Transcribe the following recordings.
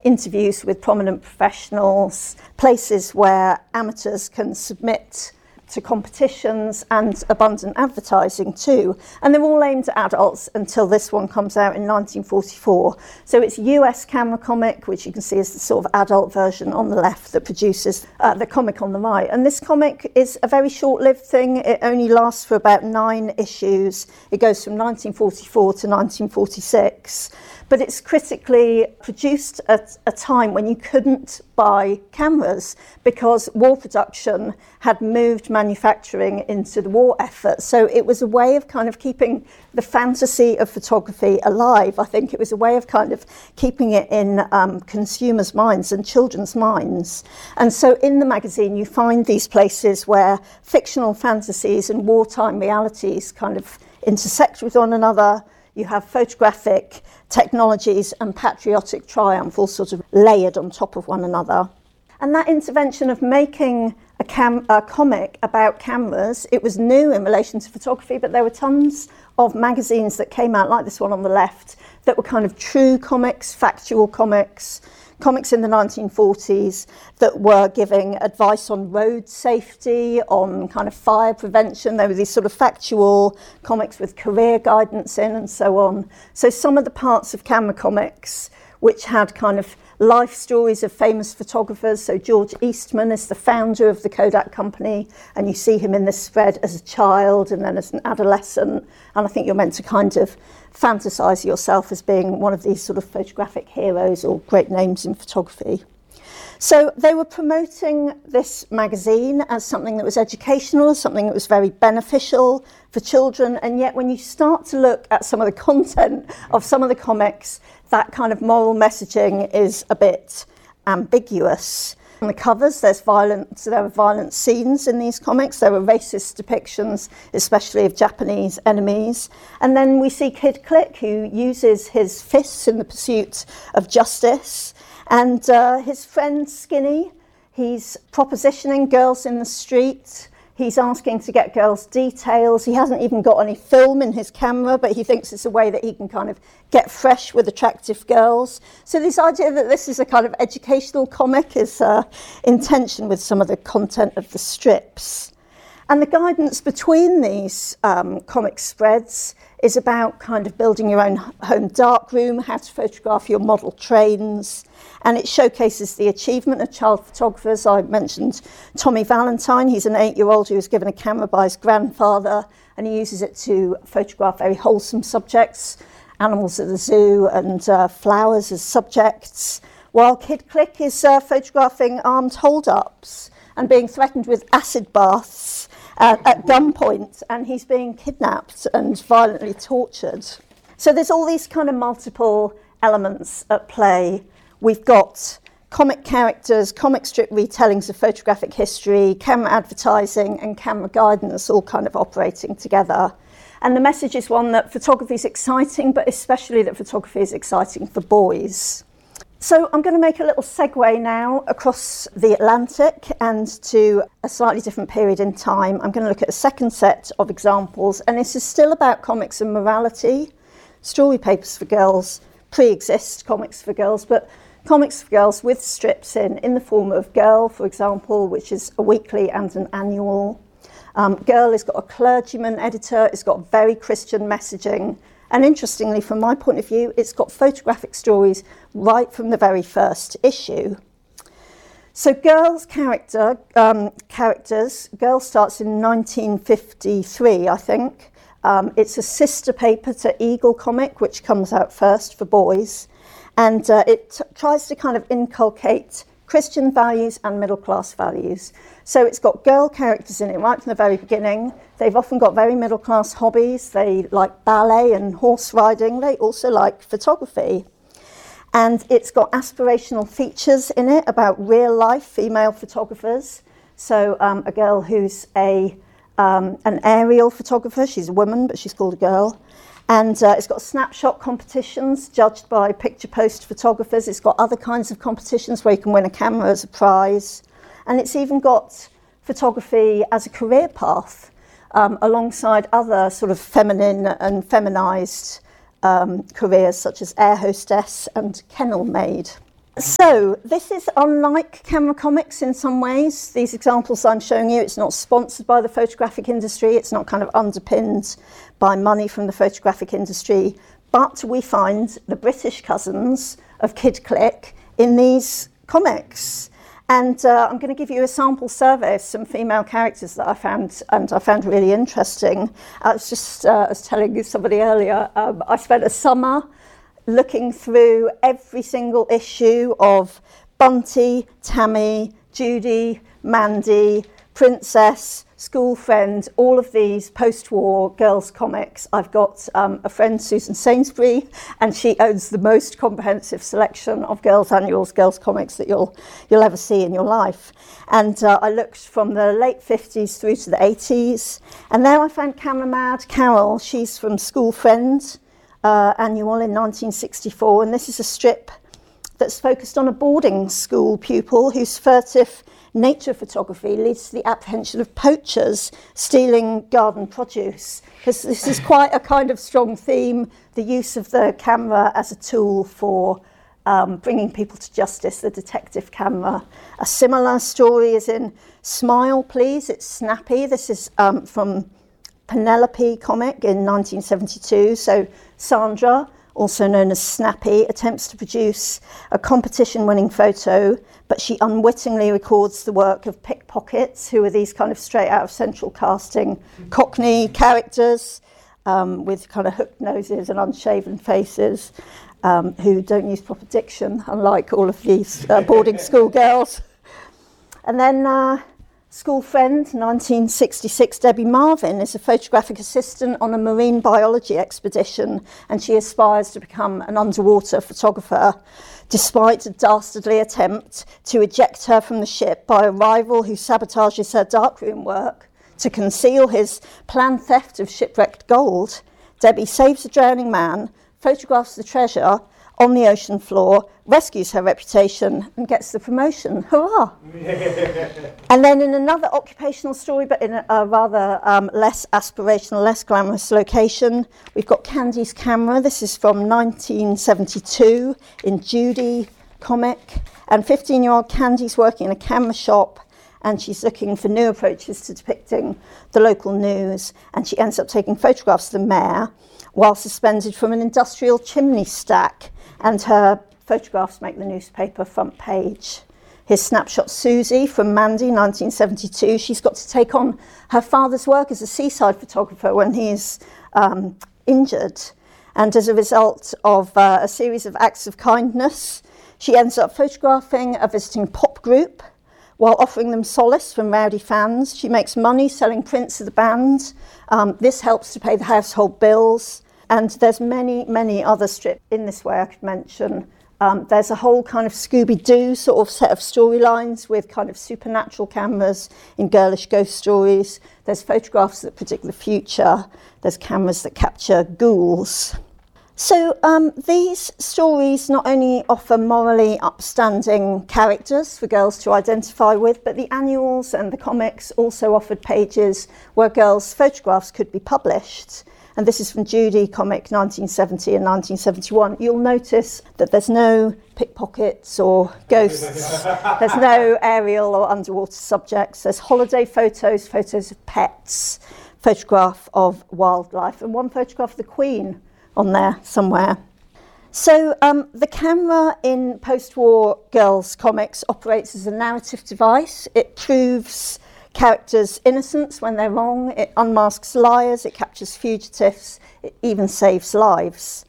interviews with prominent professionals, places where amateurs can submit to competitions, and abundant advertising too. And they're all aimed at adults until this one comes out in 1944. So it's US Camera Comic, which you can see is the sort of adult version on the left that produces the comic on the right. And this comic is a very short-lived thing. It only lasts for about 9 issues. It goes from 1944 to 1946. But it's critically produced at a time when you couldn't buy cameras because war production had moved manufacturing into the war effort. So it was a way of kind of keeping the fantasy of photography alive. I think it was a way of kind of keeping it in consumers' minds and children's minds. And so in the magazine you find these places where fictional fantasies and wartime realities kind of intersect with one another. You have photographic technologies and patriotic triumph all sort of layered on top of one another. And that intervention of making a comic about cameras, it was new in relation to photography, but there were tons of magazines that came out, like this one on the left, that were kind of true comics, factual comics in the 1940s that were giving advice on road safety, on kind of fire prevention. There were these sort of factual comics with career guidance in and so on. So some of the parts of camera comics which had kind of life stories of famous photographers. So George Eastman is the founder of the Kodak company, and you see him in this spread as a child and then as an adolescent. And I think you're meant to kind of fantasize yourself as being one of these sort of photographic heroes or great names in photography. So they were promoting this magazine as something that was educational, as something that was very beneficial for children, and yet when you start to look at some of the content of some of the comics, that kind of moral messaging is a bit ambiguous. On the covers, there are violent scenes in these comics. There are racist depictions, especially of Japanese enemies. And then we see Kid Click, who uses his fists in the pursuit of justice. And his friend Skinny, he's propositioning girls in the street. He's asking to get girls' details. He hasn't even got any film in his camera, but he thinks it's a way that he can kind of get fresh with attractive girls. So this idea that this is a kind of educational comic is in tension with some of the content of the strips. And the guidance between these comic spreads is about kind of building your own home darkroom, how to photograph your model trains, and it showcases the achievement of child photographers. I mentioned Tommy Valentine. He's an 8-year-old who was given a camera by his grandfather, and he uses it to photograph very wholesome subjects, animals at the zoo and flowers as subjects, while Kid Click is photographing armed hold-ups and being threatened with acid baths at gunpoint, and he's being kidnapped and violently tortured. So there's all these kind of multiple elements at play. We've got comic characters, comic strip retellings of photographic history, camera advertising and camera guidance all kind of operating together. And the message is one that photography is exciting, but especially that photography is exciting for boys. So I'm going to make a little segue now across the Atlantic and to a slightly different period in time. I'm going to look at a second set of examples, and this is still about comics and morality. Story papers for girls pre-exist comics for girls, but comics for girls with strips in the form of Girl, for example, which is a weekly and an annual. Girl has got a clergyman editor, it's got very Christian messaging, and interestingly, from my point of view, it's got photographic stories right from the very first issue. So Girl's characters, Girl starts in 1953, I think. It's a sister paper to Eagle Comic, which comes out first for boys, and it tries to kind of inculcate Christian values and middle-class values. So it's got girl characters in it right from the very beginning. They've often got very middle-class hobbies. They like ballet and horse riding. They also like photography. And it's got aspirational features in it about real-life female photographers. So a girl who's an aerial photographer. She's a woman, but she's called a girl. And it's got snapshot competitions judged by picture post photographers. It's got other kinds of competitions where you can win a camera as a prize. And it's even got photography as a career path alongside other sort of feminine and feminised careers such as air hostess and kennel maid. So this is unlike camera comics in some ways. These examples I'm showing you, it's not sponsored by the photographic industry, it's not kind of underpinned by money from the photographic industry, but we find the British cousins of Kid Click in these comics. And I'm going to give you a sample survey of some female characters that I found really interesting. I was telling somebody earlier, I spent a summer looking through every single issue of Bunty, Tammy, Judy, Mandy, Princess, School Friend, all of these post-war girls' comics. I've got a friend, Susan Sainsbury, and she owns the most comprehensive selection of girls' annuals, girls' comics that you'll ever see in your life. And I looked from the late 50s through to the 80s, and there I found Camera Mad Carol. She's from School Friend annual in 1964, and this is a strip that's focused on a boarding school pupil whose furtive nature photography leads to the apprehension of poachers stealing garden produce. Because this is quite a kind of strong theme, the use of the camera as a tool for bringing people to justice, the detective camera. A similar story is in Smile Please, it's snappy. This is from Penelope comic in 1972. So Sandra, also known as Snappy, attempts to produce a competition-winning photo, but she unwittingly records the work of pickpockets, who are these kind of straight out of central casting Cockney characters with kind of hooked noses and unshaven faces, who don't use proper diction, unlike all of these boarding school girls. And then School Friend, 1966, Debbie Marvin is a photographic assistant on a marine biology expedition, and she aspires to become an underwater photographer, despite a dastardly attempt to eject her from the ship by a rival who sabotages her darkroom work to conceal his planned theft of shipwrecked gold. Debbie saves a drowning man, photographs the treasure on the ocean floor, rescues her reputation and gets the promotion. Hurrah! And then in another occupational story, but in a rather less aspirational, less glamorous location, we've got Candy's Camera. This is from 1972 in Judy comic. And 15-year-old Candy's working in a camera shop, and she's looking for new approaches to depicting the local news, and she ends up taking photographs of the mayor while suspended from an industrial chimney stack, and her photographs make the newspaper front page. Here's Snapshot Susie from Mandy, 1972. She's got to take on her father's work as a seaside photographer when he's injured, and as a result of a series of acts of kindness, she ends up photographing a visiting pop group while offering them solace from rowdy fans. She makes money selling prints of the band. This helps to pay the household bills. And there's many, many other strips in this way I could mention. There's a whole kind of Scooby-Doo sort of set of storylines with kind of supernatural cameras in girlish ghost stories. There's photographs that predict the future. There's cameras that capture ghouls. So these stories not only offer morally upstanding characters for girls to identify with, but the annuals and the comics also offered pages where girls' photographs could be published. And this is from Judy comic 1970 and 1971. You'll notice that there's no pickpockets or ghosts. There's no aerial or underwater subjects. There's holiday photos, photos of pets, photograph of wildlife, and one photograph of the Queen on there somewhere. So the camera in post-war girls' comics operates as a narrative device. It proves characters' innocence when they're wrong, it unmasks liars, it captures fugitives, it even saves lives.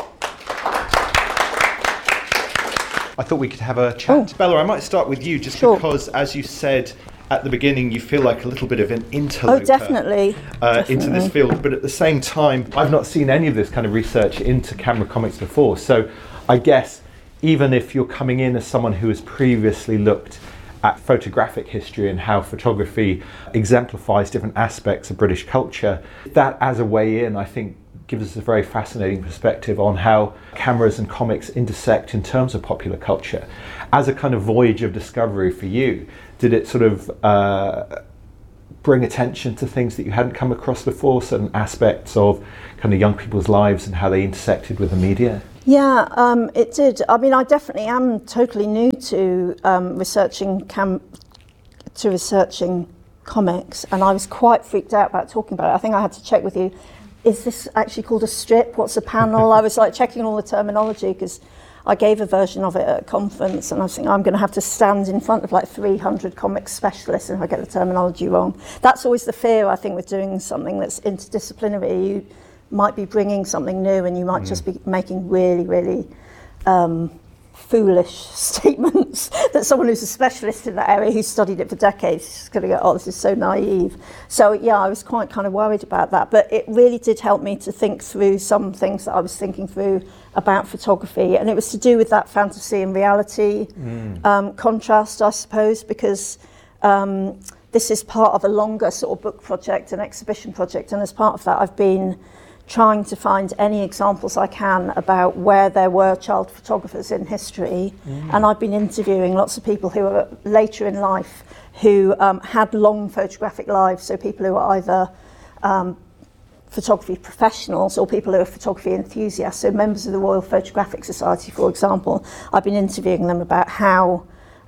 I thought we could have a chat. Bella, I might start with you just because, as you said at the beginning, you feel like a little bit of an interloper definitely. Into this field, but at the same time, I've not seen any of this kind of research into camera comics before, so I guess even if you're coming in as someone who has previously looked at photographic history and how photography exemplifies different aspects of British culture, that as a way in, I think, gives us a very fascinating perspective on how cameras and comics intersect in terms of popular culture. As a kind of voyage of discovery for you, did it sort of bring attention to things that you hadn't come across before, certain aspects of kind of young people's lives and how they intersected with the media? Yeah, it did. I mean, I definitely am totally new to researching comics, and I was quite freaked out about talking about it. I think I had to check with you, is this actually called a strip? What's a panel? I was like checking all the terminology because I gave a version of it at a conference, and I was thinking I'm going to have to stand in front of like 300 comics specialists and if I get the terminology wrong. That's always the fear, I think, with doing something that's interdisciplinary. You might be bringing something new and you might just be making really, really foolish statements that someone who's a specialist in that area, who's studied it for decades, is going to go, oh, this is so naive. So yeah, I was quite kind of worried about that, but it really did help me to think through some things that I was thinking through about photography, and it was to do with that fantasy and reality contrast, I suppose, because this is part of a longer sort of book project, an exhibition project, and as part of that I've been trying to find any examples I can about where there were child photographers in history. And I've been interviewing lots of people who are later in life who had long photographic lives, so people who are either photography professionals or people who are photography enthusiasts, so members of the Royal Photographic Society, for example. I've been interviewing them about how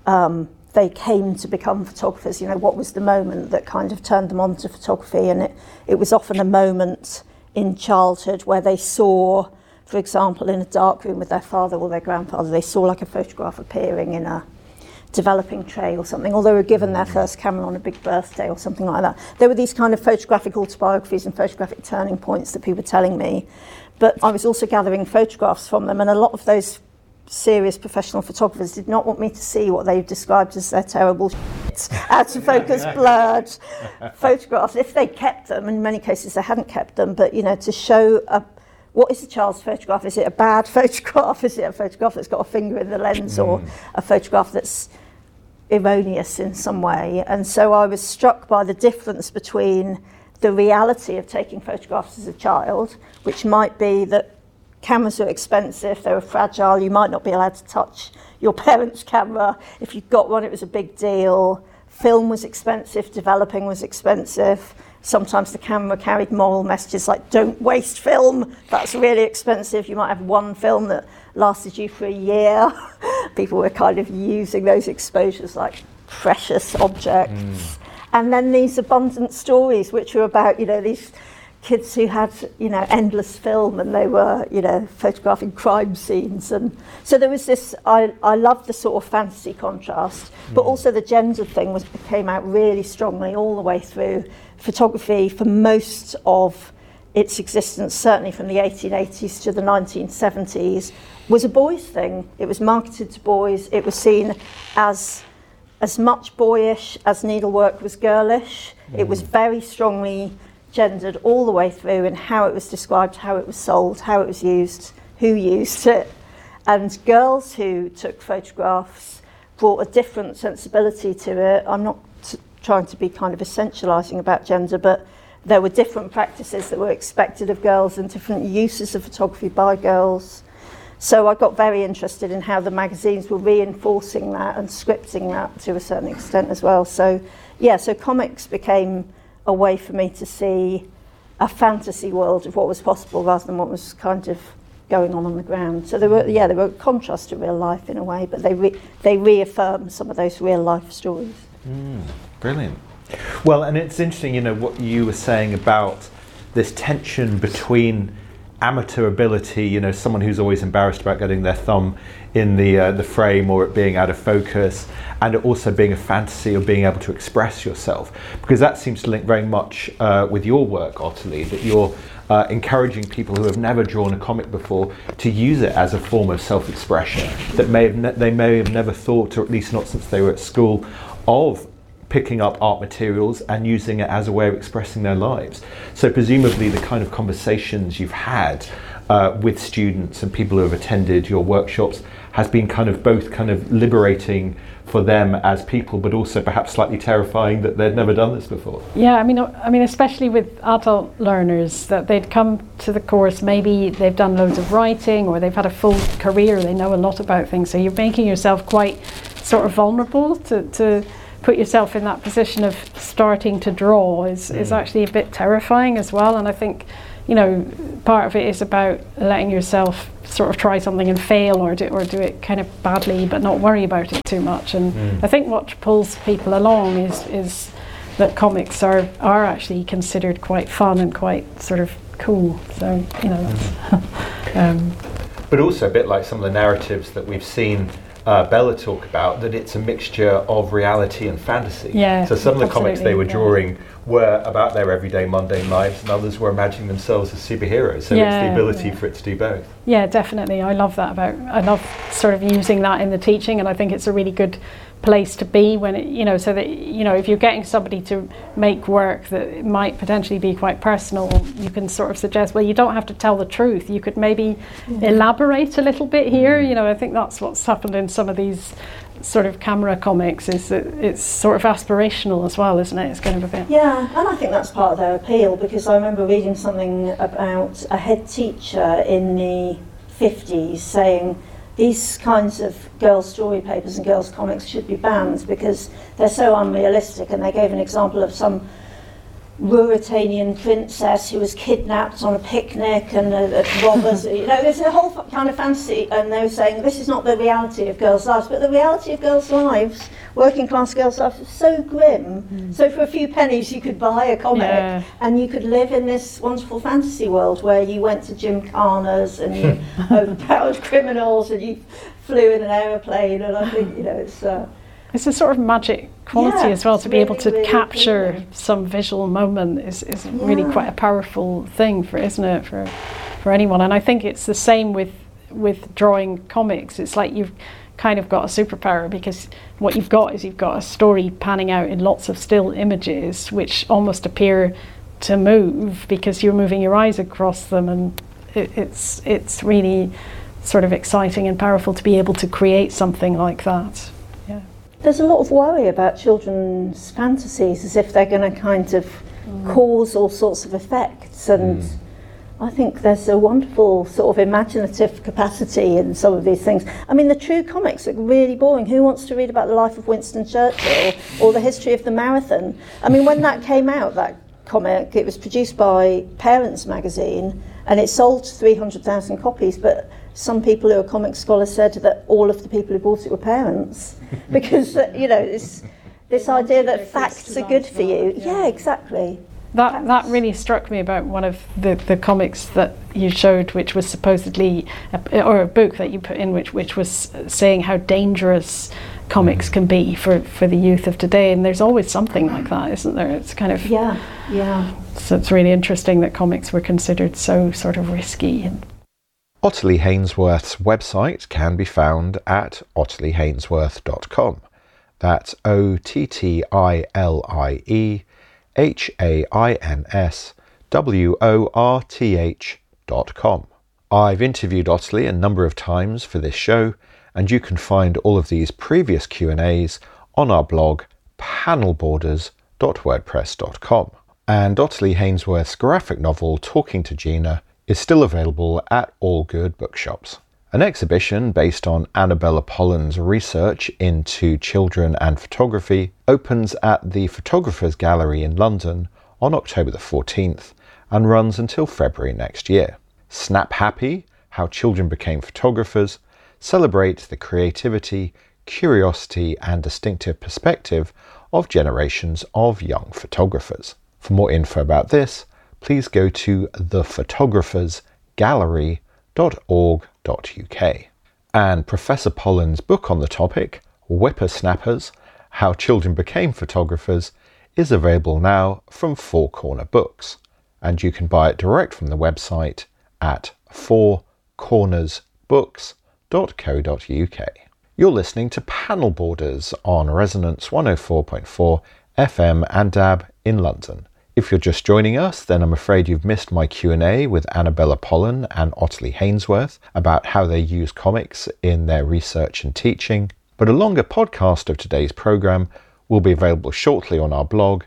they came to become photographers, you know, what was the moment that kind of turned them on to photography, and it was often a moment in childhood where they saw, for example, in a dark room with their father or their grandfather, they saw like a photograph appearing in a developing tray or something, or they were given their first camera on a big birthday or something like that. There were these kind of photographic autobiographies and photographic turning points that people were telling me, but I was also gathering photographs from them, and a lot of those serious professional photographers did not want me to see what they described as their terrible out of focus blurred photographs if they kept them. In many cases they hadn't kept them, but you know, to show what is a child's photograph? Is it a bad photograph? Is it a photograph that's got a finger in the lens, or a photograph that's erroneous in some way? And so I was struck by the difference between the reality of taking photographs as a child, which might be that cameras are expensive, they were fragile, you might not be allowed to touch your parents' camera. If you got one, it was a big deal. Film was expensive, developing was expensive. Sometimes the camera carried moral messages like, don't waste film, that's really expensive. You might have one film that lasted you for a year. People were kind of using those exposures like precious objects. And then these abundant stories, which were about, you know, these kids who had, you know, endless film, and they were, you know, photographing crime scenes. And so there was this, I loved the sort of fantasy contrast, but also the gender thing came out really strongly all the way through. Photography, for most of its existence, certainly from the 1880s to the 1970s, was a boys' thing. It was marketed to boys. It was seen as much boyish as needlework was girlish. It was very strongly gendered all the way through in how it was described, how it was sold, how it was used, who used it. And girls who took photographs brought a different sensibility to it. I'm not trying to be kind of essentialising about gender, but there were different practices that were expected of girls and different uses of photography by girls. So I got very interested in how the magazines were reinforcing that and scripting that to a certain extent as well. So yeah, so comics became a way for me to see a fantasy world of what was possible rather than what was kind of going on the ground. So they were a contrast to real life in a way, but they reaffirmed some of those real life stories. Brilliant. Well, and it's interesting, you know, what you were saying about this tension between amateur ability, you know, someone who's always embarrassed about getting their thumb in the frame or it being out of focus, and it also being a fantasy of being able to express yourself, because that seems to link very much with your work, Ottilie, that you're encouraging people who have never drawn a comic before to use it as a form of self-expression that they may have never thought, or at least not since they were at school, of picking up art materials and using it as a way of expressing their lives. So presumably the kind of conversations you've had with students and people who have attended your workshops has been kind of both kind of liberating for them as people, but also perhaps slightly terrifying that they'd never done this before. Yeah, I mean, especially with adult learners, that they'd come to the course, maybe they've done loads of writing or they've had a full career, they know a lot about things, so you're making yourself quite sort of vulnerable to put yourself in that position of starting to draw is actually a bit terrifying as well. And I think, part of it is about letting yourself sort of try something and fail, or do it kind of badly, but not worry about it too much. And I think what pulls people along is that comics are actually considered quite fun and quite sort of cool. So but also a bit like some of the narratives that we've seen Bella talk about, that it's a mixture of reality and fantasy. Yeah, so some of the comics they were yeah. drawing were about their everyday mundane lives, and others were imagining themselves as superheroes. So it's the ability for it to do both. Yeah, definitely. I love sort of using that in the teaching, and I think it's a really good place to be when it, so that, if you're getting somebody to make work that might potentially be quite personal, you can sort of suggest, well, you don't have to tell the truth. You could maybe elaborate a little bit here. I think that's what's happened in some of these sort of camera comics, is that it's sort of aspirational as well, isn't it? It's kind of a bit... Yeah, and I think that's part of their appeal, because I remember reading something about a head teacher in the 50s saying these kinds of girls' story papers and girls' comics should be banned because they're so unrealistic, and they gave an example of some Ruritanian princess who was kidnapped on a picnic and robbers, there's a whole kind of fantasy, and they were saying this is not the reality of girls' lives, but the reality of girls' lives, working class girls' lives, is so grim. So for a few pennies you could buy a comic and you could live in this wonderful fantasy world where you went to gymkhanas and you overpowered criminals and you flew in an aeroplane, and I think, it's a sort of magic quality as well, to be able to really capture appealing. Some visual moment is really quite a powerful thing isn't it, for anyone. And I think it's the same with drawing comics. It's like you've kind of got a superpower, because what you've got a story panning out in lots of still images which almost appear to move because you're moving your eyes across them, and it's really sort of exciting and powerful to be able to create something like that. There's a lot of worry about children's fantasies, as if they're going to kind of cause all sorts of effects, and I think there's a wonderful sort of imaginative capacity in some of these things. I mean, the true comics are really boring. Who wants to read about the life of Winston Churchill or the history of the marathon? I mean, when that came out, that comic, it was produced by Parents magazine, and it sold 300,000 copies, but some people who are comic scholars said that all of the people who bought it were parents, because it's this idea that facts are good for you. Yeah, exactly. That really struck me about one of the comics that you showed, which was supposedly a book that you put in, which was saying how dangerous comics can be for the youth of today. And there's always something like that, isn't there? It's kind of So it's really interesting that comics were considered so sort of risky. Ottilie Hainsworth's website can be found at ottilliehainsworth.com. That's OTTILIEHAINSWORTH.com. I've interviewed Ottilie a number of times for this show, and you can find all of these previous Q&As on our blog panelborders.wordpress.com. And Ottilie Hainsworth's graphic novel Talking to Gina is still available at all good bookshops. An exhibition based on Annabella Pollen's research into children and photography opens at the Photographers Gallery in London on October the 14th and runs until February next year. Snap Happy, How Children Became Photographers, celebrates the creativity, curiosity and distinctive perspective of generations of young photographers. For more info about this, please go to thephotographersgallery.org.uk. And Professor Pollen's book on the topic, Whippersnappers, How Children Became Photographers, is available now from Four Corner Books, and you can buy it direct from the website at fourcornersbooks.co.uk. You're listening to Panel Borders on Resonance 104.4 FM and DAB in London. If you're just joining us, then I'm afraid you've missed my Q&A with Annabella Pollen and Ottilie Hainsworth about how they use comics in their research and teaching. But a longer podcast of today's programme will be available shortly on our blog,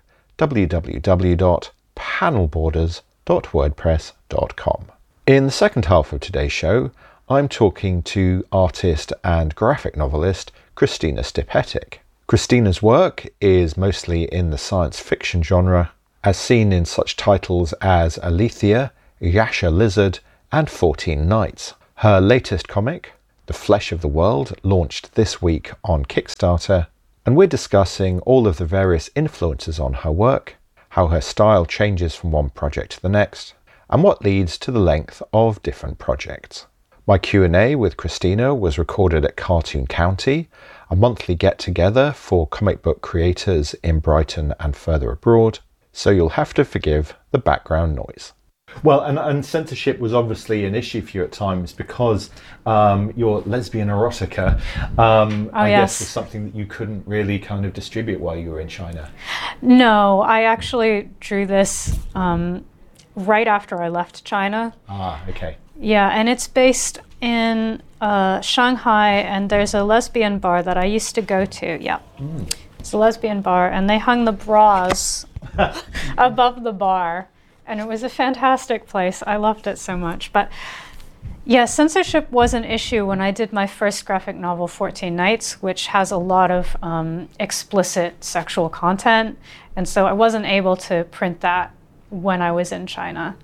www.panelborders.wordpress.com. In the second half of today's show, I'm talking to artist and graphic novelist Christina Stepatic. Christina's work is mostly in the science fiction genre, as seen in such titles as Alethea, Yasha Lizard, and 14 Nights. Her latest comic, The Flesh of the World, launched this week on Kickstarter, and we're discussing all of the various influences on her work, how her style changes from one project to the next, and what leads to the length of different projects. My Q&A with Christina was recorded at Cartoon County, a monthly get-together for comic book creators in Brighton and further abroad, so you'll have to forgive the background noise. Well, and censorship was obviously an issue for you at times because your lesbian erotica, I guess, was something that you couldn't really kind of distribute while you were in China. No, I actually drew this right after I left China. Ah, okay. Yeah, and it's based in Shanghai, and there's a lesbian bar that I used to go to. Yeah, it's a lesbian bar, and they hung the bras above the bar, and it was a fantastic place. I loved it so much. But yeah, censorship was an issue when I did my first graphic novel, 14 Nights, which has a lot of explicit sexual content, and so I wasn't able to print that when I was in China.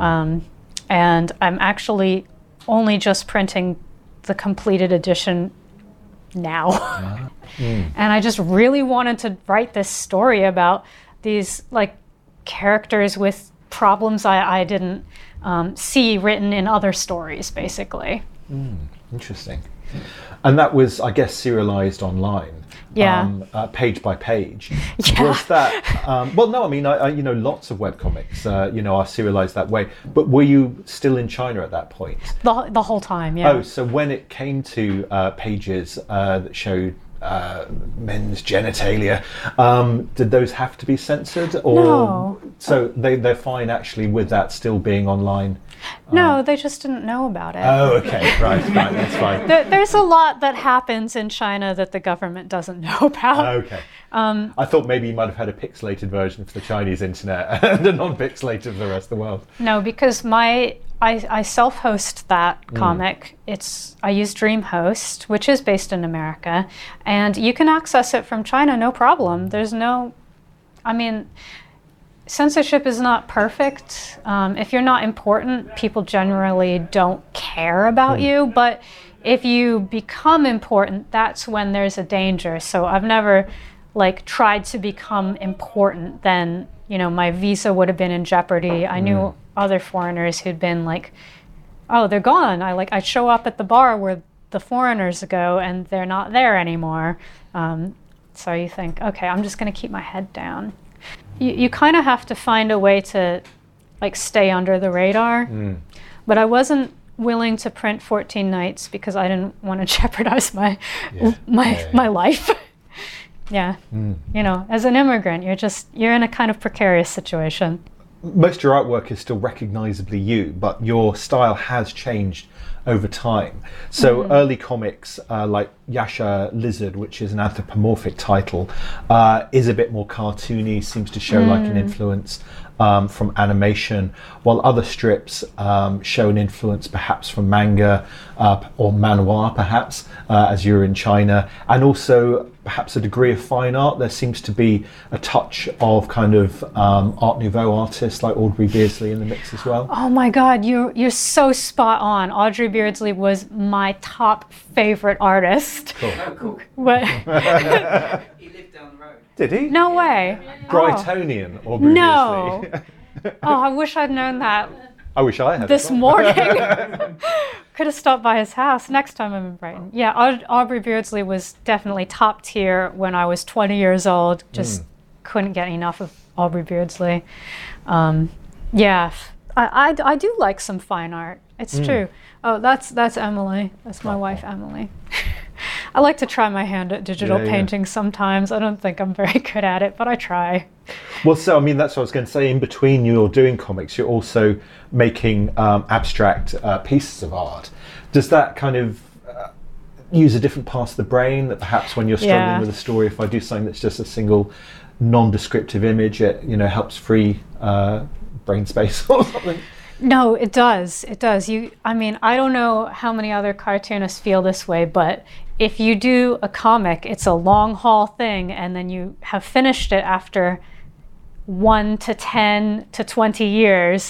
And I'm actually only just printing the completed edition now. And I just really wanted to write this story about these like characters with problems I didn't see written in other stories, basically. Interesting. And that was, I guess, serialized online. Yeah. Page by page. Yeah. Was that, well, no, I mean, I lots of webcomics, are serialized that way. But were you still in China at that point? The whole time, yeah. Oh, so when it came to pages that showed men's genitalia, did those have to be censored? Or, No. So they're fine actually with that still being online? No, they just didn't know about it. Oh, okay, right, that's fine. There's a lot that happens in China that the government doesn't know about. Okay. I thought maybe you might have had a pixelated version for the Chinese internet and a non-pixelated for the rest of the world. No, because I self-host that comic. I use DreamHost, which is based in America, and you can access it from China, no problem. Censorship is not perfect. If you're not important, people generally don't care about you, but if you become important, that's when there's a danger. So I've never tried to become important, then my visa would have been in jeopardy. I knew other foreigners who'd been like, oh, they're gone. I show up at the bar where the foreigners go and they're not there anymore. So you think, okay, I'm just going to keep my head down. You kind of have to find a way to stay under the radar. But I wasn't willing to print 14 Nights because I didn't want to jeopardize my life. Yeah. As an immigrant, you're in a kind of precarious situation. Most of your artwork is still recognizably you, but your style has changed over time. So early comics like Yasha Lizard, which is an anthropomorphic title, is a bit more cartoony, seems to show like an influence from animation, while other strips show an influence perhaps from manga or manhwa perhaps, as you're in China, and also perhaps a degree of fine art. There seems to be a touch of kind of Art Nouveau artists like Audrey Beardsley in the mix as well. Oh my God, you're so spot on. Audrey Beardsley was my top favorite artist. Cool. Oh, cool. What? He lived down the road. Did he? No way. Brightonian Aubrey No. Beardsley. Oh, I wish I'd known that I wish I had. this as well. morning. Could have stopped by his house next time I'm in Brighton. Yeah, Aubrey Beardsley was definitely top tier when I was 20 years old. Just couldn't get enough of Aubrey Beardsley. Yeah, I do like some fine art. It's true. Oh, that's Emily. That's my wife, Emily. I like to try my hand at digital painting sometimes. I don't think I'm very good at it, but I try. Well, so that's what I was going to say. In between you're doing comics, you're also making abstract pieces of art. Does that kind of use a different part of the brain that perhaps when you're struggling with a story, if I do something that's just a single non-descriptive image, it helps free brain space or something? No, it does. It does. I don't know how many other cartoonists feel this way, but if you do a comic, it's a long haul thing, and then you have finished it after 1 to 10 to 20 years,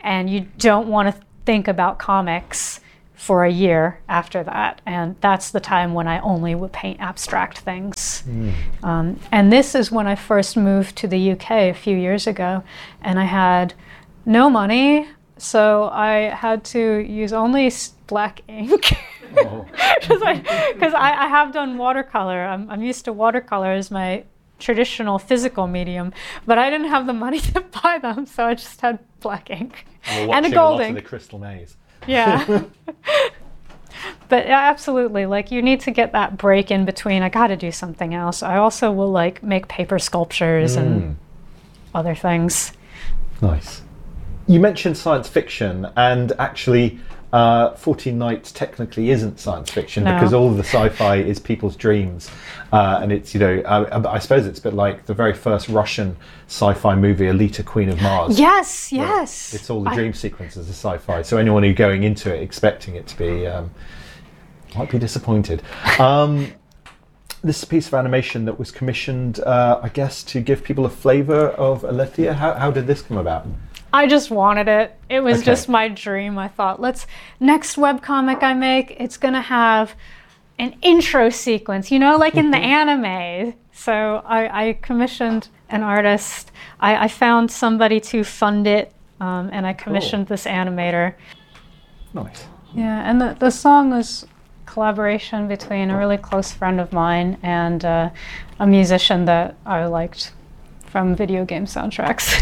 and you don't want to think about comics for a year after that. And that's the time when I only would paint abstract things. And this is when I first moved to the UK a few years ago, and I had no money, so I had to use only black ink. Because I have done watercolor. I'm used to watercolor as my traditional physical medium, but I didn't have the money to buy them, so I just had black ink and a gold ink. The Crystal Maze. Yeah. But yeah, absolutely, like you need to get that break in between. I got to do something else. I also will like make paper sculptures and other things. Nice. You mentioned science fiction, and actually 14 Nights technically isn't science fiction because all of the sci-fi is people's dreams, and it's, you know, I suppose it's a bit like the very first Russian sci-fi movie, Alita, Queen of Mars. Yes. It's all the dream sequences of sci-fi, so anyone who's going into it expecting it to be might be disappointed. This piece of animation that was commissioned, I guess, to give people a flavour of Alethea. How did this come about? I just wanted it. It was just my dream. I thought, next webcomic I make, it's gonna have an intro sequence, you know, like in the anime. So I commissioned an artist. I found somebody to fund it, and I commissioned this animator. Nice. Yeah, and the song was collaboration between a really close friend of mine and a musician that I liked from video game soundtracks.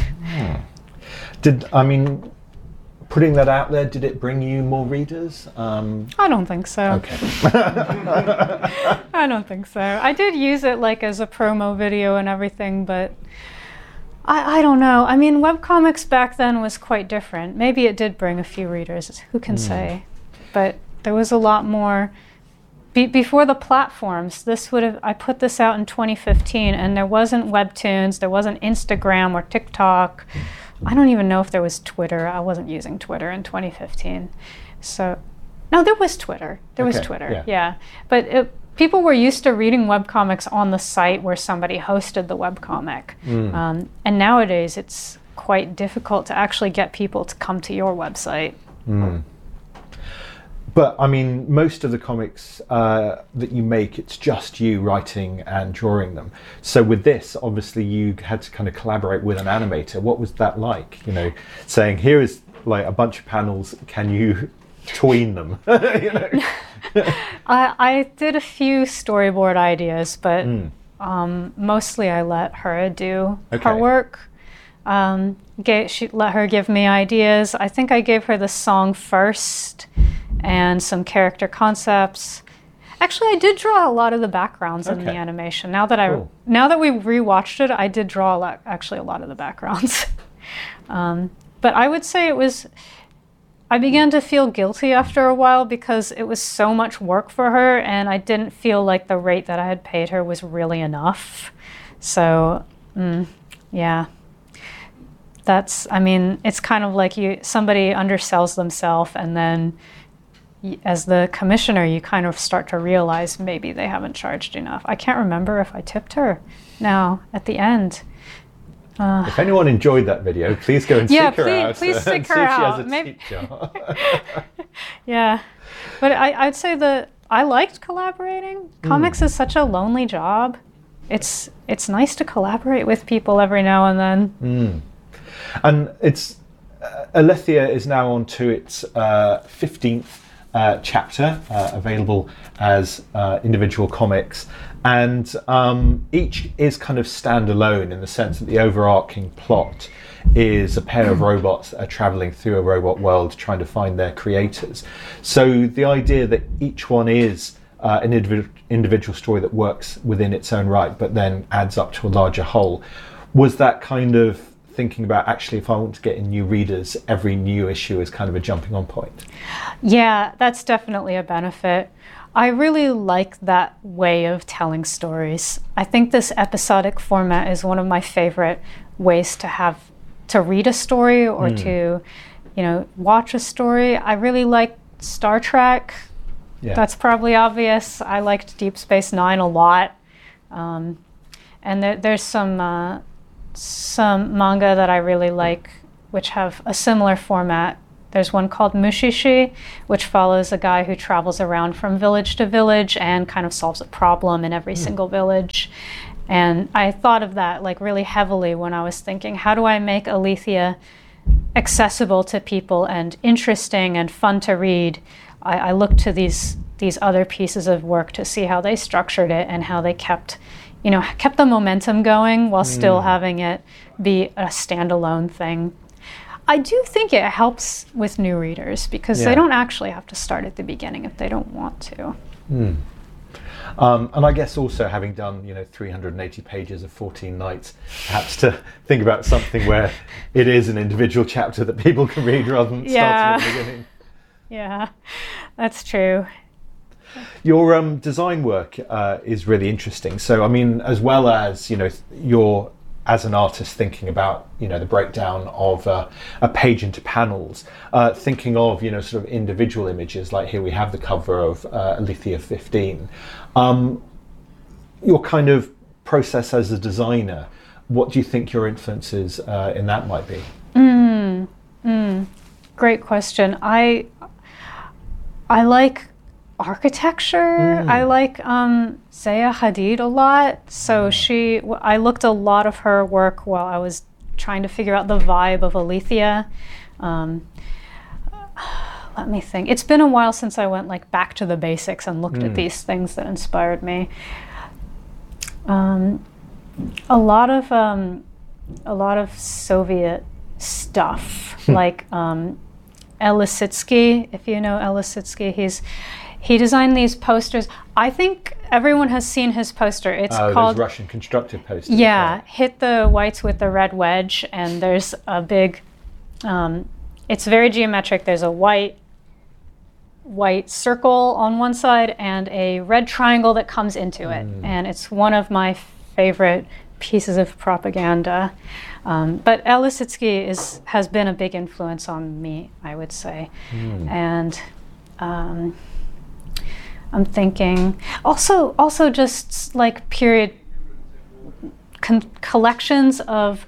Putting that out there, did it bring you more readers? I don't think so. Okay. I don't think so. I did use it like as a promo video and everything, but I don't know. I mean, webcomics back then was quite different. Maybe it did bring a few readers, who can say? But there was a lot more. Before the platforms, I put this out in 2015, and there wasn't Webtoons, there wasn't Instagram or TikTok. I don't even know if there was Twitter. I wasn't using Twitter in 2015. So, no, there was Twitter. There was Twitter, yeah. But people were used to reading webcomics on the site where somebody hosted the webcomic. And nowadays, it's quite difficult to actually get people to come to your website. But I mean, most of the comics that you make, it's just you writing and drawing them. So with this, obviously, you had to kind of collaborate with an animator. What was that like? You know, saying, here is like a bunch of panels, can you tween them? You know? I did a few storyboard ideas, but mostly I let her do her work. She let her give me ideas. I think I gave her the song first and some character concepts. Actually, I did draw a lot of the backgrounds in the animation. Now that we rewatched it, I did draw a lot of the backgrounds. But I would say I began to feel guilty after a while because it was so much work for her, and I didn't feel like the rate that I had paid her was really enough. So, yeah. It's kind of like somebody undersells themselves, and then as the commissioner, you kind of start to realize maybe they haven't charged enough. I can't remember if I tipped her now at the end. If anyone enjoyed that video, please go and seek her out. Please seek her out. Maybe. Yeah, but I'd say that I liked collaborating. Comics is such a lonely job. It's nice to collaborate with people every now and then. And it's Alethea is now on to its 15th chapter, available as individual comics, and each is kind of standalone in the sense that the overarching plot is a pair of robots that are traveling through a robot world trying to find their creators. So the idea that each one is an individual story that works within its own right, but then adds up to a larger whole, was that kind of thinking about, actually, if I want to get in new readers, every new issue is kind of a jumping on point? Yeah, that's definitely a benefit. I really like that way of telling stories. I think this episodic format is one of my favorite ways to read a story or to, watch a story. I really like Star Trek. Yeah. That's probably obvious. I liked Deep Space Nine a lot. And there's some manga that I really like which have a similar format. There's one called Mushishi, which follows a guy who travels around from village to village and kind of solves a problem in every single village. And I thought of that like really heavily when I was thinking, how do I make Aletheia accessible to people and interesting and fun to read? I looked to these other pieces of work to see how they structured it and how they kept the momentum going while still having it be a standalone thing. I do think it helps with new readers because they don't actually have to start at the beginning if they don't want to. And I guess also having done 380 pages of 14 Nights, perhaps to think about something where it is an individual chapter that people can read rather than starting at the beginning. Yeah, that's true. Your design work is really interesting. So I mean, as well as you're as an artist thinking about the breakdown of a page into panels, thinking of sort of individual images, like here we have the cover of Aletheia 15. Your kind of process as a designer, what do you think your influences in that might be? Great question. I like architecture. I like Zaya Hadid a lot. So I looked a lot of her work while I was trying to figure out the vibe of Aletheia. Let me think. It's been a while since I went like back to the basics and looked at these things that inspired me. A lot of Soviet stuff, like El Lissitzky. If you know El Lissitzky, he designed these posters. I think everyone has seen his poster. It's called those Russian constructive posters. Yeah, Hit the Whites with the Red Wedge, and there's a big. It's very geometric. There's a white circle on one side and a red triangle that comes into it, and it's one of my favorite pieces of propaganda. But El Lissitzky has been a big influence on me, I would say, and. I'm thinking also just like period collections of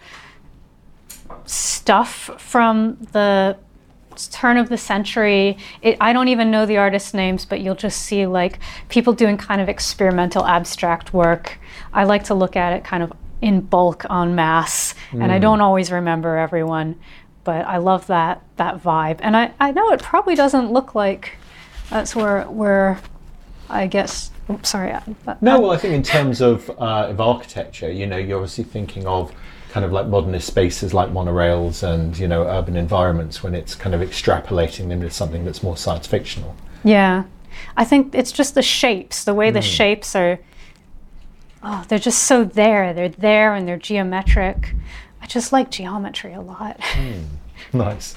stuff from the turn of the century. I don't even know the artists' names, but you'll just see like people doing kind of experimental abstract work. I like to look at it kind of in bulk en masse, and I don't always remember everyone, but I love that vibe. And I know it probably doesn't look like that's where I guess. Oops, sorry. No, well, I think in terms of architecture, you're obviously thinking of kind of like modernist spaces like monorails and urban environments when it's kind of extrapolating them to something that's more science fictional. Yeah, I think it's just the shapes, the way the shapes are. Oh, they're just so there. They're there and they're geometric. I just like geometry a lot. Nice.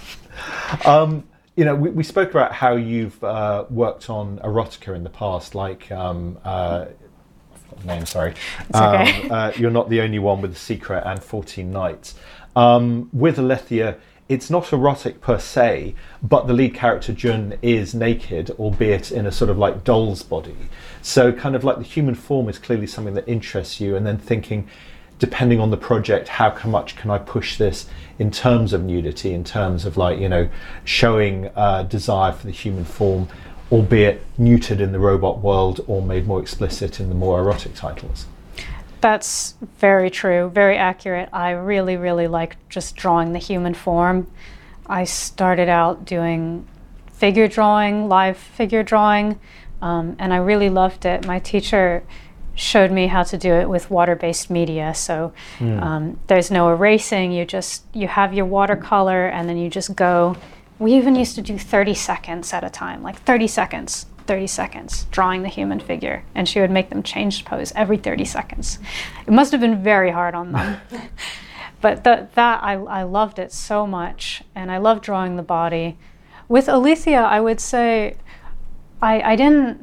We spoke about how you've worked on erotica in the past, like, I forgot the name, sorry. It's okay. You're Not the Only One with The Secret and 14 Nights. With Aletheia, it's not erotic per se, but the lead character, Jun, is naked, albeit in a sort of like doll's body. So kind of like the human form is clearly something that interests you, and then thinking, depending on the project, how much can I push this in terms of nudity, in terms of like, showing desire for the human form, albeit neutered in the robot world or made more explicit in the more erotic titles. That's very true, very accurate. I really, really like just drawing the human form. I started out doing figure drawing, live figure drawing, and I really loved it. My teacher showed me how to do it with water-based media. So there's no erasing. You have your watercolor, and then you just go. We even used to do 30 seconds at a time, like 30 seconds, drawing the human figure. And she would make them change pose every 30 seconds. It must have been very hard on them. But I loved it so much, and I love drawing the body. With Aletheia, I would say I didn't.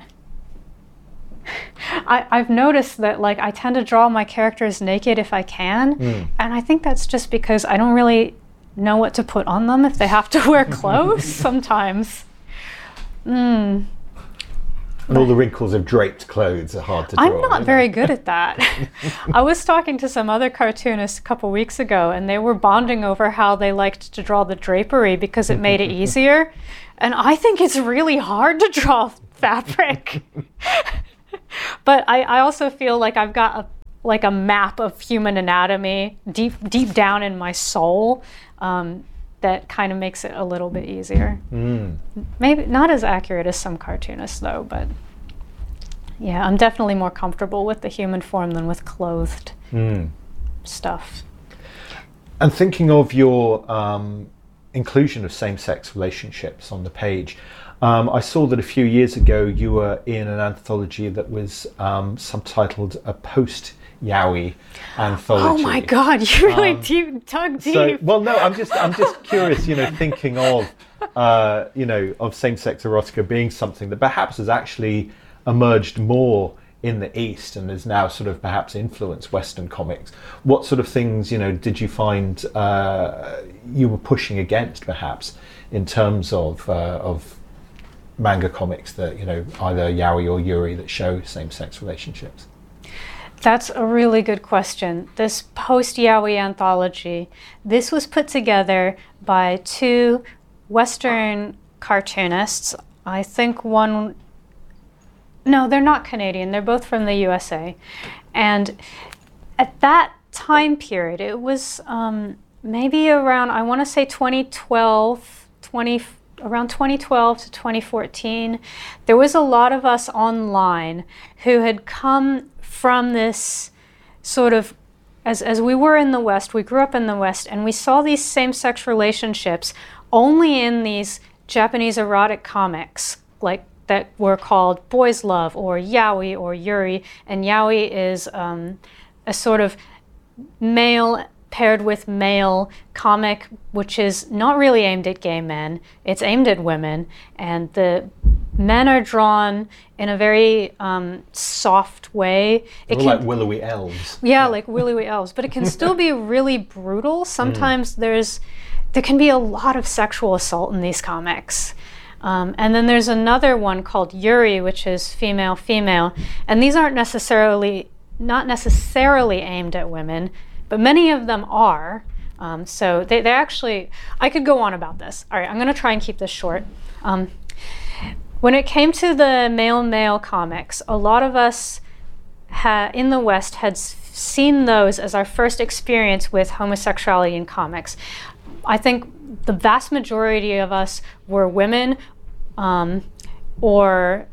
I've noticed that like I tend to draw my characters naked if I can, and I think that's just because I don't really know what to put on them if they have to wear clothes sometimes. And all the wrinkles of draped clothes are hard to draw. I'm not very good at that. I was talking to some other cartoonists a couple weeks ago, and they were bonding over how they liked to draw the drapery because it made it easier. And I think it's really hard to draw fabric. But I also feel like I've got a map of human anatomy deep down in my soul. That kind of makes it a little bit easier. Maybe not as accurate as some cartoonists, though, but yeah, I'm definitely more comfortable with the human form than with clothed stuff. And thinking of your inclusion of same-sex relationships on the page, I saw that a few years ago you were in an anthology that was subtitled A Post-Yaoi Anthology. Oh my God, you really dug deep. So, well, no, I'm just curious, thinking of, of same-sex erotica being something that perhaps has actually emerged more in the East and has now sort of perhaps influenced Western comics. What sort of things, did you find you were pushing against, perhaps, in terms of manga comics that, either yaoi or yuri that show same-sex relationships? That's a really good question. This post-yaoi anthology, this was put together by two Western cartoonists. I think one... No, they're not Canadian. They're both from the USA. And at that time period, it was maybe around, I want to say 2012 to 2014, there was a lot of us online who had come from this sort of, as we were in the West, we grew up in the West, and we saw these same-sex relationships only in these Japanese erotic comics, like that were called Boys Love or Yaoi or Yuri. And Yaoi is a sort of male paired with male comic, which is not really aimed at gay men. It's aimed at women, and the men are drawn in a very soft way. Like willowy elves. Yeah, like willowy elves. But it can still be really brutal. Sometimes there can be a lot of sexual assault in these comics. And then there's another one called Yuri, which is female-female. And these aren't not necessarily aimed at women, but many of them are. So they actually, I could go on about this. All right, I'm going to try and keep this short. When it came to the male-male comics, a lot of us in the West had seen those as our first experience with homosexuality in comics. I think the vast majority of us were women or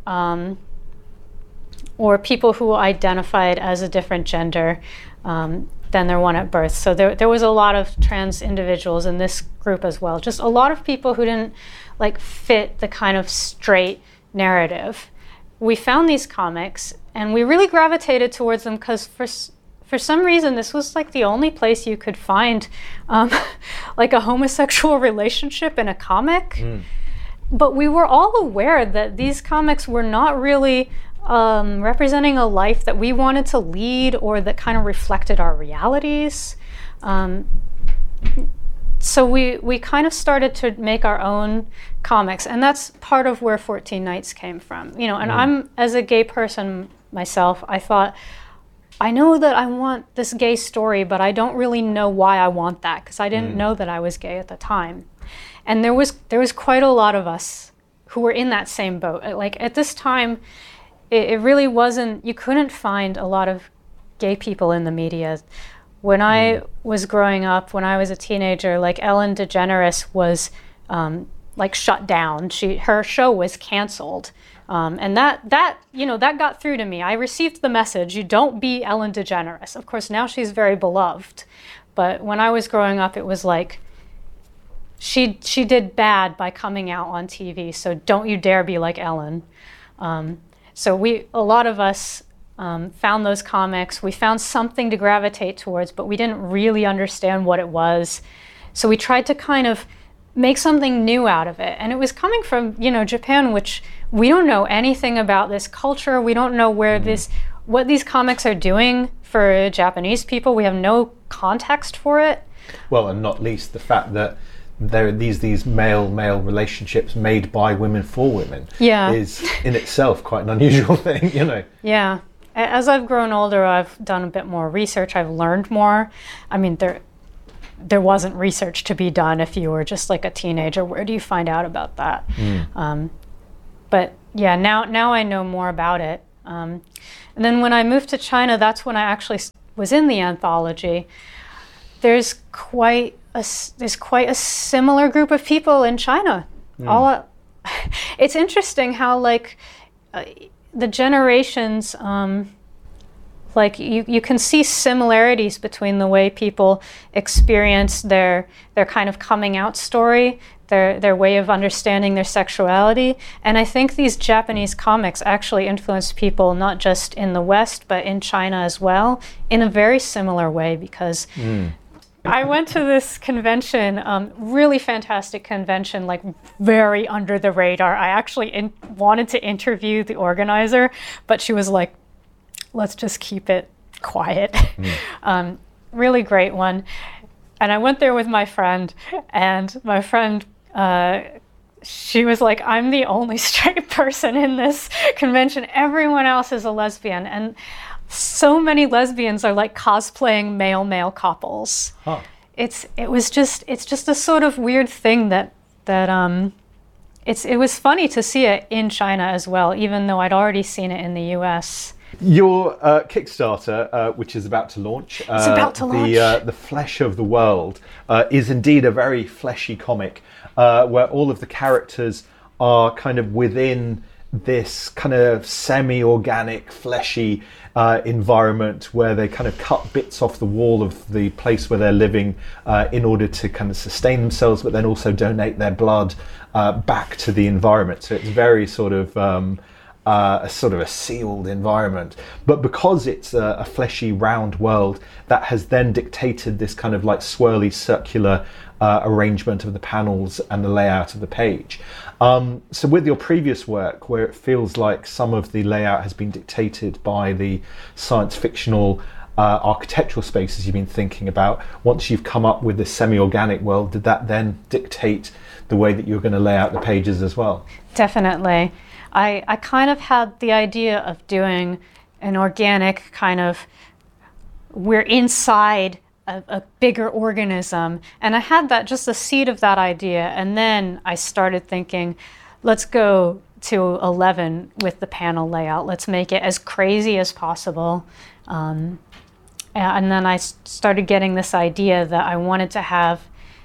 people who identified as a different gender than their one at birth. So there was a lot of trans individuals in this group as well. Just a lot of people who didn't fit the kind of straight narrative. We found these comics and we really gravitated towards them because for some reason this was the only place you could find a homosexual relationship in a comic. But we were all aware that these comics were not really representing a life that we wanted to lead or that kind of reflected our realities. So we kind of started to make our own comics, and that's part of where 14 Nights came from. And I'm, as a gay person myself, I thought, I know that I want this gay story, but I don't really know why I want that, because I didn't know that I was gay at the time. And there was quite a lot of us who were in that same boat. At this time, it really wasn't, you couldn't find a lot of gay people in the media. When I was growing up, when I was a teenager, Ellen DeGeneres was shut down. Her show was canceled. And that got through to me. I received the message, you don't be Ellen DeGeneres. Of course, now she's very beloved. But when I was growing up, it was she did bad by coming out on TV, so don't you dare be like Ellen. So a lot of us found those comics. We found something to gravitate towards, but we didn't really understand what it was. So we tried to kind of make something new out of it. and it was coming from, Japan, which we don't know anything about this culture. We don't know what these comics are doing for Japanese people. We have no context for it. Well, and not least the fact that there are these male relationships made by women for women Yeah. is in itself quite an unusual thing, you know. Yeah. As I've grown older, I've done a bit more research. I've learned more. I mean, there wasn't research to be done if you were just like a teenager. Where do you find out about that? But yeah, now I know more about it. And then when I moved to China, that's when I actually was in the anthology. There's quite a similar group of people in China. It's interesting how like the generations, like you can see similarities between the way people experience their kind of coming out story, their way of understanding their sexuality. And I think these Japanese comics actually influenced people not just in the West, but in China as well, in a very similar way, because I went to this convention, really fantastic convention, like very under the radar. I actually wanted to interview the organizer, but she was like, let's just keep it quiet. Really great one. And I went there with my friend, and my friend, she was like, I'm the only straight person in this convention. Everyone else is a lesbian. And so many lesbians are like cosplaying male couples. Huh. It's just a sort of weird thing that it was funny to see it in China as well, even though I'd already seen it in the US. Your Kickstarter, which is about to launch, The Flesh of the World, is indeed a very fleshy comic where all of the characters are kind of within this kind of semi-organic, fleshy environment where they kind of cut bits off the wall of the place where they're living in order to kind of sustain themselves, but then also donate their blood back to the environment. So it's very sort of a sealed environment, but because it's a fleshy round world, that has then dictated this kind of like swirly circular arrangement of the panels and the layout of the page. So with your previous work, where it feels like some of the layout has been dictated by the science fictional architectural spaces you've been thinking about, once you've come up with this semi-organic world, did that then dictate the way that you're going to lay out the pages as well? Definitely. I kind of had the idea of doing an organic kind of, we're inside a bigger organism, and I had that, just a seed of that idea, and then I started thinking, let's go to 11 with the panel layout. Let's make it as crazy as possible. And then I started getting this idea that I wanted to have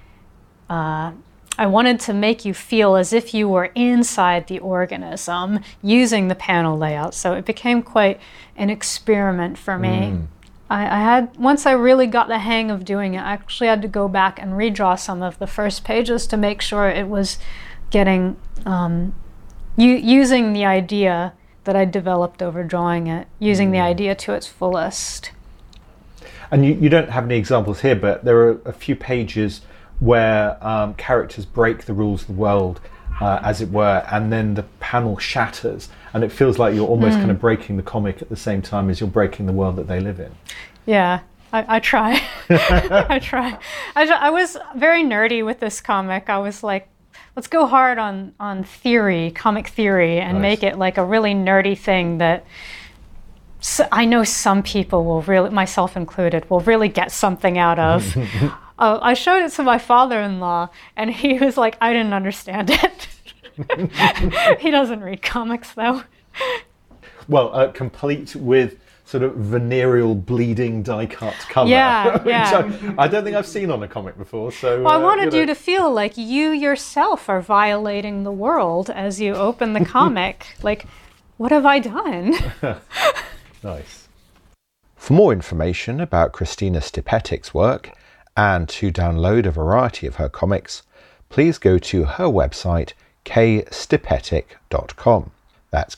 I wanted to make you feel as if you were inside the organism using the panel layout. So it became quite an experiment for me. I had, once I really got the hang of doing it, I actually had to go back and redraw some of the first pages to make sure it was getting, using the idea that I developed over drawing it, using the idea to its fullest. And you don't have any examples here, but there are a few pages where characters break the rules of the world, as it were, and then the panel shatters, and it feels like you're almost kind of breaking the comic at the same time as you're breaking the world that they live in. Yeah, I try. I try. I was very nerdy with this comic. I was like, let's go hard on theory, comic theory, and make it like a really nerdy thing that I know some people will really, myself included, will really get something out of. I showed it to my father-in-law, and he was like, I didn't understand it. He doesn't read comics, though. Well, complete with sort of venereal bleeding die-cut cover. Yeah, which yeah. I don't think I've seen on a comic before. So well, I wanted you to feel like you yourself are violating the world as you open the comic. Like, what have I done? Nice. For more information about Christina Stepetik's work and to download a variety of her comics, please go to her website kstepetik.com. That's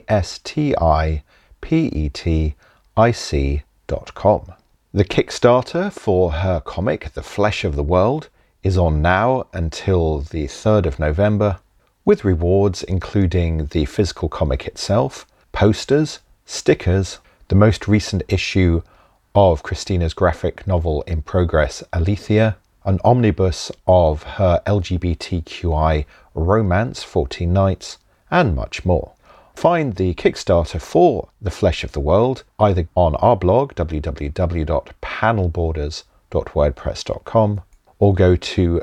KSTIPETIC.com. The Kickstarter for her comic The Flesh of the World is on now until the 3rd of November, with rewards including the physical comic itself, posters, stickers, the most recent issue of Christina's graphic novel in progress, Alethea, an omnibus of her LGBTQI romance, 14 Nights, and much more. Find the Kickstarter for The Flesh of the World either on our blog, www.panelborders.wordpress.com, or go to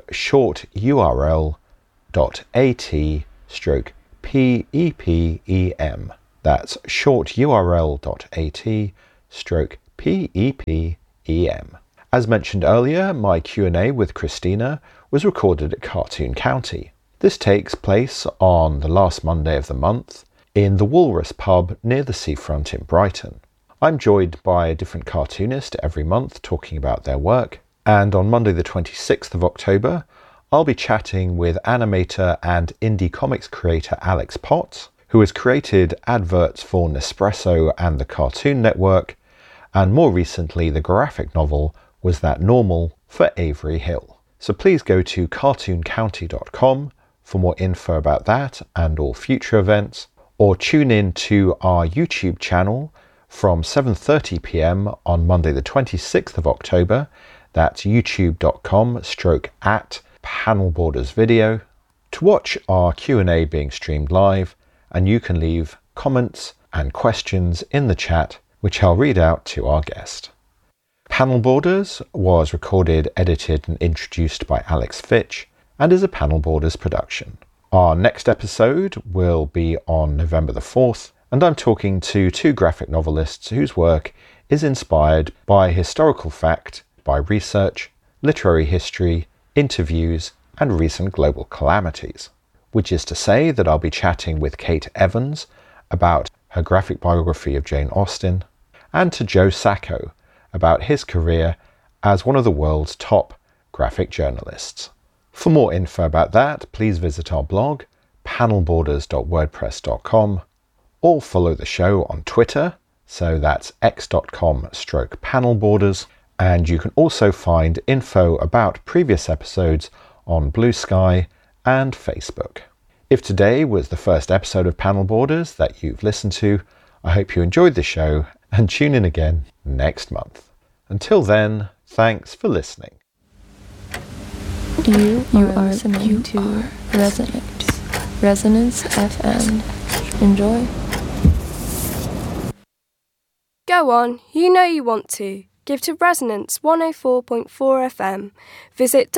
shorturl.at/PEPEM. That's shorturl.at/PEPEM. As mentioned earlier, my Q&A with Christina was recorded at Cartoon County. This takes place on the last Monday of the month in the Walrus pub near the seafront in Brighton. I'm joined by a different cartoonist every month talking about their work, and on Monday the 26th of October, I'll be chatting with animator and indie comics creator Alex Potts, who has created adverts for Nespresso and the Cartoon Network, and more recently the graphic novel Was That Normal for Avery Hill. So please go to cartooncounty.com for more info about that and all future events, or tune in to our YouTube channel from 7:30 p.m. on Monday the 26th of October. That's youtube.com/@panelbordersvideo to watch our Q&A being streamed live, and you can leave comments and questions in the chat, which I'll read out to our guest. Panel Borders was recorded, edited and introduced by Alex Fitch and is a Panel Borders production. Our next episode will be on November the 4th, and I'm talking to two graphic novelists whose work is inspired by historical fact, by research, literary history, interviews, and recent global calamities. Which is to say that I'll be chatting with Kate Evans about her graphic biography of Jane Austen, and to Joe Sacco about his career as one of the world's top graphic journalists. For more info about that, please visit our blog, panelborders.wordpress.com, or follow the show on Twitter, so that's x.com/panelborders, and you can also find info about previous episodes on Blue Sky and Facebook. If today was the first episode of Panel Borders that you've listened to, I hope you enjoyed the show and tune in again next month. Until then, thanks for listening. You are listening to Resonance FM. Enjoy. Go on, you know you want to. Give to Resonance 104.4 FM. Visit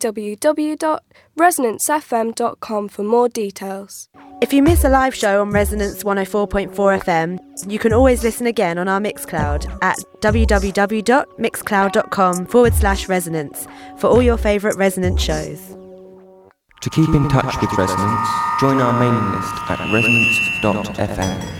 www.resonancefm.com for more details. If you miss a live show on Resonance 104.4 FM, you can always listen again on our Mixcloud at www.mixcloud.com/resonance for all your favourite Resonance shows. To keep in touch with Resonance, join our mailing list at resonance.fm.